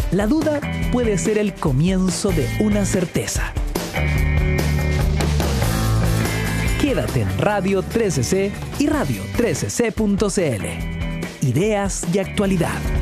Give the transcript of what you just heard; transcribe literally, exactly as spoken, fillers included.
La duda puede ser el comienzo de una certeza. Quédate en Radio trece C y radio trece c punto c l. Ideas y actualidad.